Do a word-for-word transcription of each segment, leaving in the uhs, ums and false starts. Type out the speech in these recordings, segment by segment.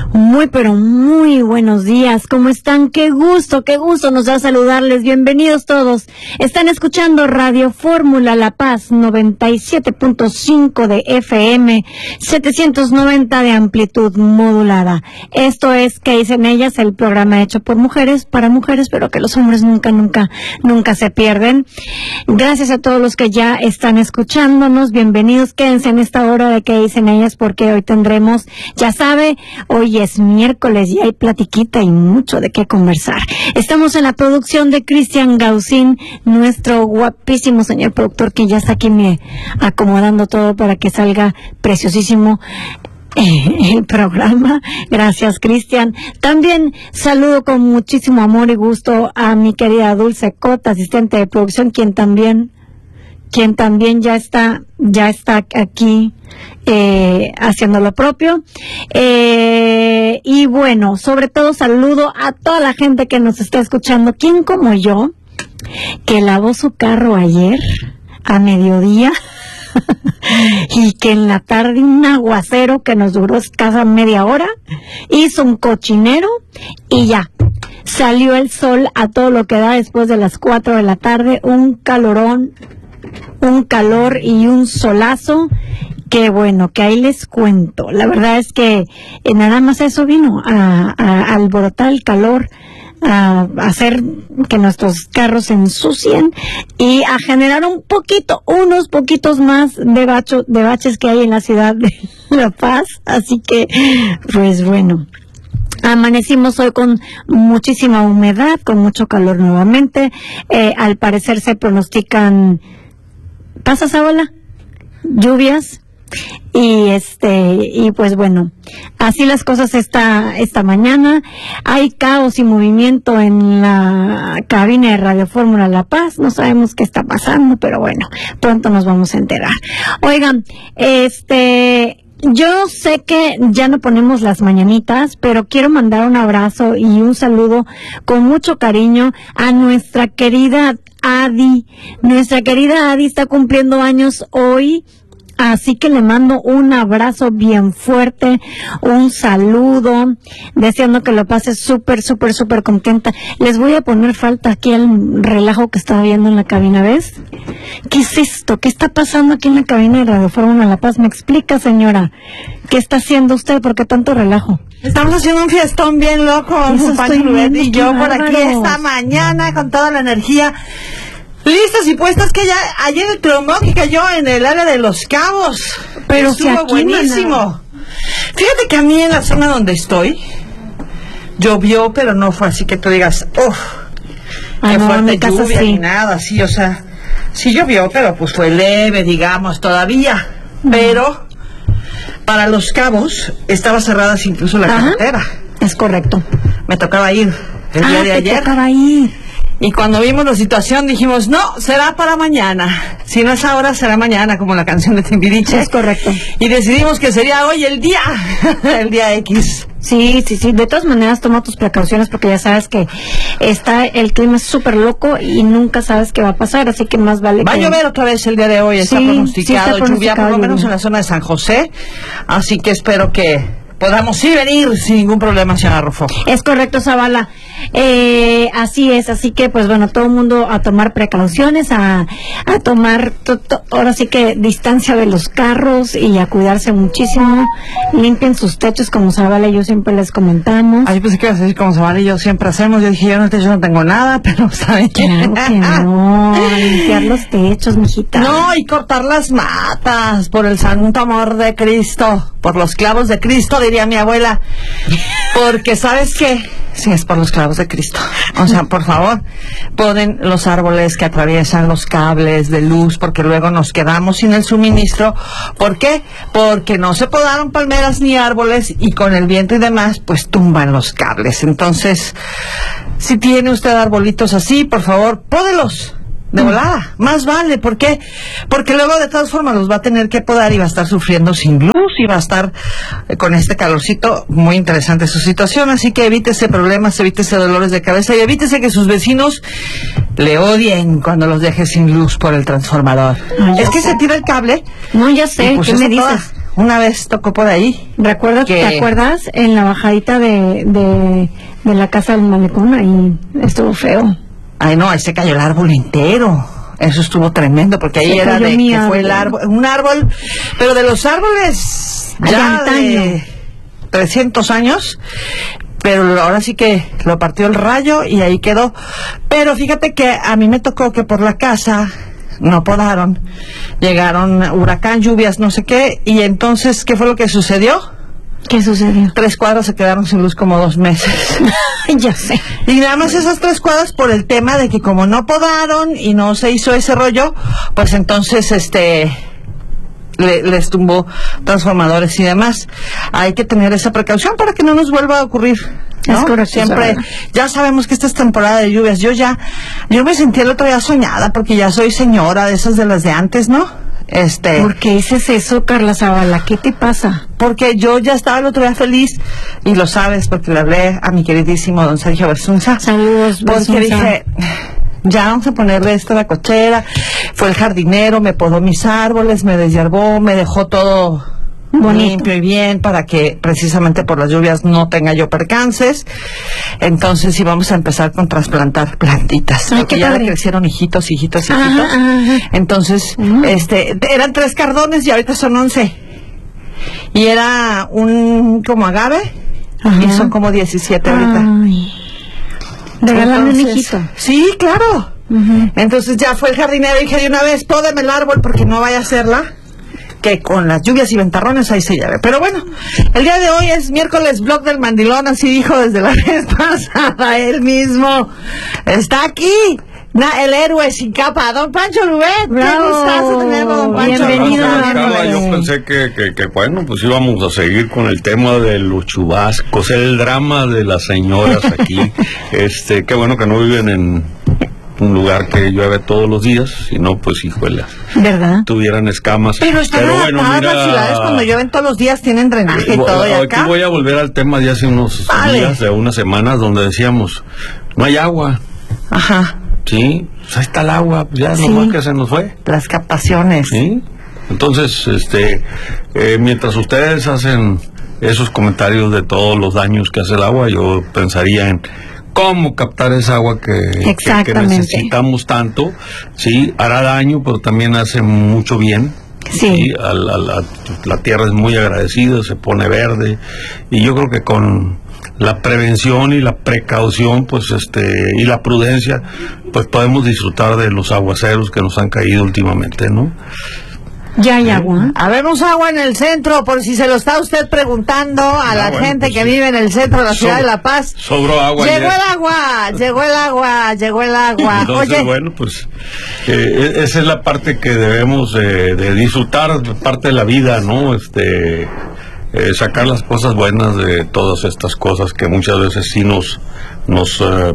Muy, pero muy buenos días. ¿Cómo están? Qué gusto, qué gusto nos da saludarles. Bienvenidos todos. Están escuchando Radio Fórmula La Paz, noventa y siete punto cinco de F M, setecientos noventa de amplitud modulada. Esto es ¿Qué dicen ellas? El programa hecho por mujeres, para mujeres, pero que los hombres nunca, nunca, nunca se pierden. Gracias a todos los que ya están escuchándonos. Bienvenidos. Quédense en esta hora de ¿Qué dicen ellas? Porque hoy tendremos, ya sabe, hoy es miércoles y hay platiquita y mucho de qué conversar. Estamos en la producción de Cristian Gaucín, nuestro guapísimo señor productor que ya está aquí me acomodando todo para que salga preciosísimo el programa. Gracias, Cristian. También saludo con muchísimo amor y gusto a mi querida Dulce Cota, asistente de producción, quien también quien también ya está ya está aquí eh, haciendo lo propio. Eh, y bueno, sobre todo saludo a toda la gente que nos está escuchando. ¿Quién como yo, que lavó su carro ayer a mediodía y que en la tarde un aguacero que nos duró escasa media hora, hizo un cochinero y ya, salió el sol a todo lo que da después de las cuatro de la tarde, un calorón, un calor y un solazo? Qué bueno, que ahí les cuento. La verdad es que eh, nada más eso vino a, a, a alborotar el calor, a, a hacer que nuestros carros se ensucien y a generar un poquito, unos poquitos más de, bacho, de baches que hay en la ciudad de La Paz. Así que, pues bueno, amanecimos hoy con muchísima humedad, con mucho calor nuevamente. Eh, al parecer se pronostican, ¿pasa Zavala? Lluvias. Y este, y pues bueno, así las cosas esta, esta mañana. Hay caos y movimiento en la cabina de Radio Fórmula La Paz. No sabemos qué está pasando, pero bueno, pronto nos vamos a enterar. Oigan, este, yo sé que ya no ponemos las mañanitas, pero quiero mandar un abrazo y un saludo con mucho cariño a nuestra querida Adi. Nuestra querida Adi está cumpliendo años hoy. Así que le mando un abrazo bien fuerte, un saludo, deseando que lo pase súper, súper, súper contenta. Les voy a poner falta aquí al relajo que estaba viendo en la cabina, ¿ves? ¿Qué es esto? ¿Qué está pasando aquí en la cabina de Radio Fórmula La Paz? ¿Me explica, señora? ¿Qué está haciendo usted? ¿Por qué tanto relajo? Estamos haciendo un fiestón bien loco, compañero Rubén y yo por aquí esta mañana con toda la energía. Listas y puestas, que ya ayer el tromón que cayó en el área de Los Cabos, pero estuvo si buenísimo. Mana. Fíjate que a mí en la zona donde estoy llovió, pero no fue así que tú digas, uff, ah, qué no, fuerte lluvia sí. ni nada, sí, o sea, sí llovió, pero pues fue leve, digamos, todavía, mm. pero para Los Cabos estaba cerrada incluso la Ajá. carretera. Es correcto. Me tocaba ir el ah, día de te ayer. tocaba ir. Y cuando vimos la situación dijimos, no, será para mañana. Si no es ahora, será mañana, como la canción de Timbiriche. Es correcto. Y decidimos que sería hoy el día, el día X. Sí, sí, sí. De todas maneras, toma tus precauciones porque ya sabes que está el clima súper loco y nunca sabes qué va a pasar, así que más vale Va que... a llover otra vez el día de hoy, está sí, pronosticado, sí está lluvia, pronosticado por lo menos lluvia. en la zona de San José. Así que espero que podamos ir venir sin ningún problema, señora Rufo. Es correcto, Zavala. Eh, así es, así que pues bueno, todo el mundo a tomar precauciones, a, a tomar to, to, ahora sí que distancia de los carros y a cuidarse muchísimo. Limpien sus techos como Zavala y yo siempre les comentamos. Ay, pues que decir como Zavala y yo siempre hacemos. Yo dije, yo en el techo no tengo nada, pero ¿saben? Claro que no, limpiar los techos, mijita. No, y cortar las matas por el santo amor de Cristo, por los clavos de Cristo, diría mi abuela, porque ¿sabes qué? Sí, es por los clavos de Cristo. O sea, por favor, ponen los árboles que atraviesan los cables de luz, porque luego nos quedamos sin el suministro. ¿Por qué? Porque no se podaron palmeras ni árboles y con el viento y demás, pues tumban los cables. Entonces, si tiene usted arbolitos así, por favor, pódelos. De volada, más vale. ¿Por qué? Porque luego de todas formas los va a tener que podar y va a estar sufriendo sin luz y va a estar eh, con este calorcito. Muy interesante su situación, así que evítese problemas, evítese dolores de cabeza y evítese que sus vecinos le odien cuando los deje sin luz por el transformador. No, es que sé. se tira el cable. No, ya sé, pues ¿qué me toda, dices? una vez tocó por ahí. ¿Recuerdas, que... ¿Te acuerdas? En la bajadita de, de, de la casa del malecón, ahí estuvo feo. Ay, no, ahí se cayó el árbol entero. Eso estuvo tremendo, porque ahí se era de que árbol. Fue el árbol, un árbol, pero de los árboles ya de trescientos años, pero ahora sí que lo partió el rayo y ahí quedó. Pero fíjate que a mí me tocó que por la casa no podaron, llegaron huracán, lluvias, no sé qué, y entonces, ¿qué fue lo que sucedió? ¿Qué sucedió? Tres cuadras se quedaron sin luz como dos meses. Ya sé. Y nada más esas tres cuadras por el tema de que como no podaron y no se hizo ese rollo, pues entonces este le, les tumbó transformadores y demás. Hay que tener esa precaución para que no nos vuelva a ocurrir, ¿no? Es correcto. Siempre, ya sabemos que esta es temporada de lluvias. Yo ya, yo me sentí el otro día soñada porque ya soy señora de esas de las de antes, ¿no? Este, ¿Por qué dices eso, Carla Zavala? ¿Qué te pasa? Porque yo ya estaba el otro día feliz, y lo sabes, porque le hablé a mi queridísimo don Sergio Bersunza. Saludos, Bersunza. Porque dije, ya vamos a ponerle esto a la cochera. Fue el jardinero, me podó mis árboles, me deshierbó, me dejó todo bonito, limpio y bien, para que precisamente por las lluvias no tenga yo percances. Entonces sí vamos a empezar con trasplantar plantitas. Ay, porque ya le crecieron hijitos, hijitos, hijitos. Ajá, ajá. Entonces, uh-huh. este, eran tres cardones y ahorita son once. Y era un como agave, ajá. Y son como diecisiete ahorita. Ay. Regálame un hijito. Sí, claro. Uh-huh. Entonces ya fue el jardinero y dije de una vez, pódeme el árbol porque no vaya a hacerla, que con las lluvias y ventarrones ahí se llave. Pero bueno, el día de hoy es miércoles, blog del mandilón, así dijo desde la vez pasada él mismo. Está aquí, na, el héroe sin capa, don Pancho Lubet. Bravo. Qué gustazo tenerlo, don Pancho. Bienvenido. Carla, yo pensé que, que, que, bueno, pues íbamos a seguir con el tema de los chubascos, el drama de las señoras aquí. este, qué bueno que no viven en un lugar que llueve todos los días, si no, pues híjole, ¿verdad? Tuvieran escamas. Pero están Pero adaptadas bueno, mira, las ciudades cuando llueven todos los días, tienen drenaje y todo, y acá. Aquí voy a volver al tema de hace unos vale. días, de unas semanas, donde decíamos, no hay agua. Ajá. Sí, pues ahí está el agua, pues ya sí. Nomás que se nos fue. Las captaciones. Sí, entonces, este, eh, mientras ustedes hacen esos comentarios de todos los daños que hace el agua, yo pensaría en cómo captar esa agua que, que, que necesitamos tanto. Sí, hará daño, pero también hace mucho bien. Sí. Sí, a la, a la, la tierra es muy agradecida, se pone verde, y yo creo que con la prevención y la precaución, pues este, y la prudencia, pues podemos disfrutar de los aguaceros que nos han caído últimamente, ¿no? ¿Ya hay agua? Habemos agua en el centro, por si se lo está usted preguntando a ah, la bueno, gente pues que sí. vive en el centro de la ciudad Sobr- de La Paz. Sobró agua. Llegó ayer. el agua, llegó el agua, llegó el agua. Entonces, Oye. bueno, pues eh, esa es la parte que debemos eh, de disfrutar, parte de la vida, ¿no? Este, eh, sacar las cosas buenas de todas estas cosas que muchas veces sí nos, nos eh,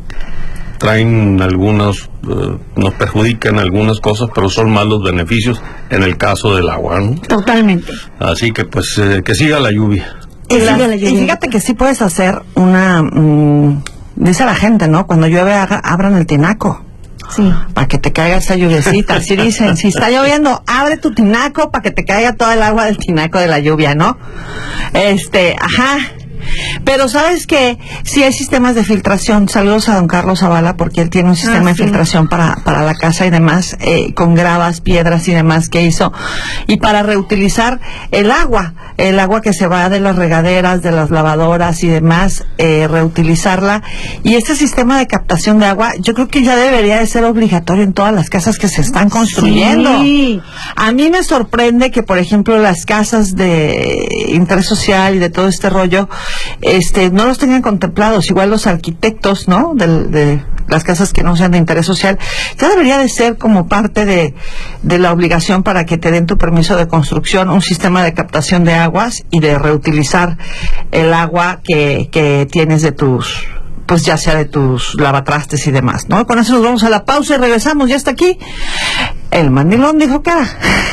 traen algunos, uh, nos perjudican algunas cosas, pero son más los beneficios en el caso del agua, ¿no? Totalmente. Así que pues eh, que siga la lluvia. Y, la, la lluvia. Y fíjate que sí puedes hacer una, mmm, dice la gente, ¿no? Cuando llueve haga, abran el tinaco. Sí. Para que te caiga esa lluviecita, así dicen. Si está lloviendo, abre tu tinaco para que te caiga todo el agua del tinaco de la lluvia, ¿no? Este, ajá. Pero sabes que sí hay sistemas de filtración. Saludos a don Carlos Zavala, porque él tiene un sistema ah, de sí. filtración para, para la casa y demás, eh, con gravas, piedras y demás que hizo, y para reutilizar el agua, el agua que se va de las regaderas, de las lavadoras y demás, eh, reutilizarla. Y este sistema de captación de agua, yo creo que ya debería de ser obligatorio en todas las casas que se están construyendo. Sí. A mí me sorprende que, por ejemplo, las casas de interés social y de todo este rollo, este, no los tengan contemplados. Igual los arquitectos, ¿no? De, de las casas que no sean de interés social, ya debería de ser como parte de, de la obligación para que te den tu permiso de construcción, un sistema de captación de aguas y de reutilizar el agua que, que tienes de tus, pues ya sea de tus lavatrastes y demás, ¿no? Con eso nos vamos a la pausa y regresamos. Ya está aquí el mandilón, dijo cara.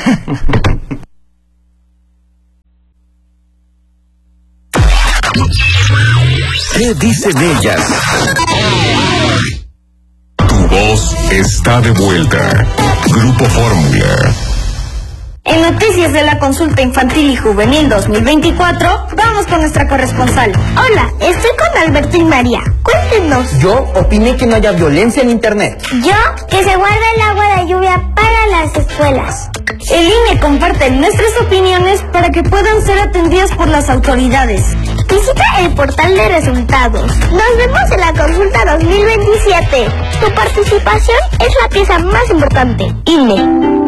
¿Qué dicen ellas? Tu voz está de vuelta. Grupo Fórmula. En noticias de la consulta infantil y juvenil dos mil veinticuatro, vamos con nuestra corresponsal. Hola, estoy con Alberto y María. Cuéntenos. Yo opiné que no haya violencia en internet. Yo, que se guarde el agua de lluvia para las escuelas. El I N E comparte nuestras opiniones para que puedan ser atendidas por las autoridades. Visita el portal de resultados. Nos vemos en la consulta dos mil veintisiete. Tu participación es la pieza más importante. I N E.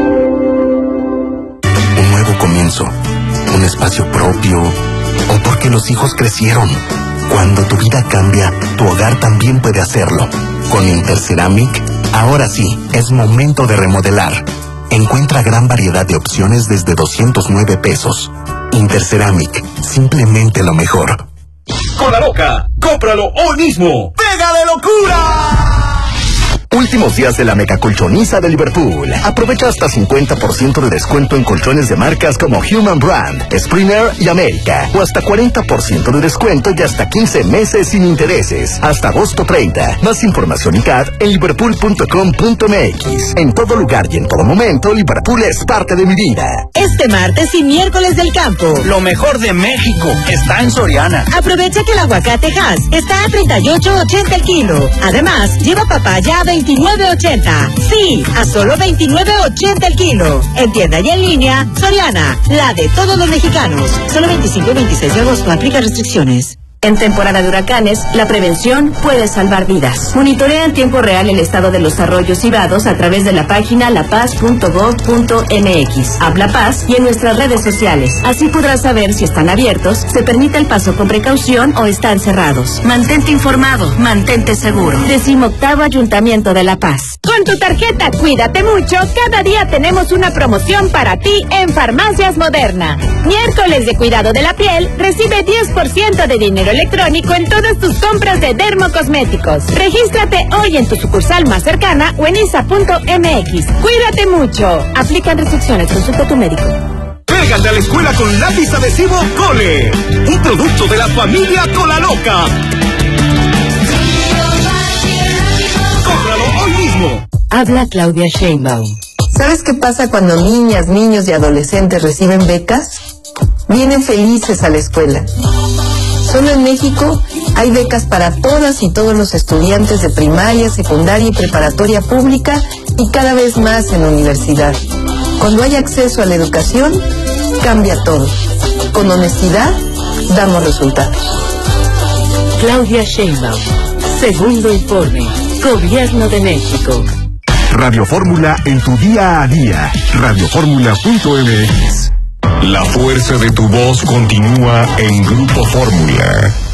Un nuevo comienzo, un espacio propio, o porque los hijos crecieron. Cuando tu vida cambia, tu hogar también puede hacerlo. Con Interceramic, ahora sí, es momento de remodelar. Encuentra gran variedad de opciones desde doscientos nueve pesos. Interceramic, simplemente lo mejor. Con la loca, cómpralo hoy mismo. ¡Pega de locura! Últimos días de la mega colchoniza de Liverpool. Aprovecha hasta cincuenta por ciento de descuento en colchones de marcas como Human Brand, Springer y América. O hasta cuarenta por ciento de descuento y hasta quince meses sin intereses. Hasta agosto treinta. Más información y C A D en liverpool punto com punto m x. En todo lugar y en todo momento, Liverpool es parte de mi vida. Este martes y miércoles del campo. Lo mejor de México está en Soriana. Aprovecha que el aguacate Hass está a treinta y ocho ochenta el kilo. Además, lleva papaya a veintinueve ochenta. Sí, a solo veintinueve ochenta el kilo. En tienda y en línea, Soriana, la de todos los mexicanos. Solo veinticinco y veintiséis de agosto, aplica restricciones. En temporada de huracanes, la prevención puede salvar vidas. Monitorea en tiempo real el estado de los arroyos y vados a través de la página la paz punto gov punto m x, Habla Paz y en nuestras redes sociales. Así podrás saber si están abiertos, se permite el paso con precaución o están cerrados. Mantente informado, mantente seguro. Decimoctavo Ayuntamiento de La Paz. Con tu tarjeta Cuídate Mucho, cada día tenemos una promoción para ti en Farmacias Moderna. Miércoles de cuidado de la piel, recibe diez por ciento de dinero electrónico en todas tus compras de dermocosméticos. Regístrate hoy en tu sucursal más cercana o en isa punto m x. Cuídate mucho. Aplican restricciones. Consulta a tu médico. Pégate a la escuela con lápiz adhesivo Cole. Un producto de la familia Cola Loca. Cómpralo hoy mismo. Habla Claudia Sheinbaum. ¿Sabes qué pasa cuando niñas, niños y adolescentes reciben becas? Vienen felices a la escuela. Solo en México hay becas para todas y todos los estudiantes de primaria, secundaria y preparatoria pública y cada vez más en universidad. Cuando hay acceso a la educación, cambia todo. Con honestidad, damos resultados. Claudia Sheinbaum. Segundo informe. Gobierno de México. Radio Fórmula en tu día a día. radio fórmula punto m x. La fuerza de tu voz continúa en Grupo Fórmula.